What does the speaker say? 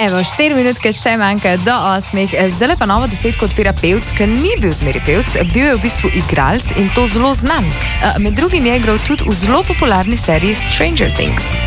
Evo, 4 minutke še manjkajo do 8. Zdaj pa novo desetko odpira pevc, ki ni bil zmeri pevc, bil je v bistvu igralec in to zelo znan. Med drugim je igral tudi v zelo popularni seriji Stranger Things.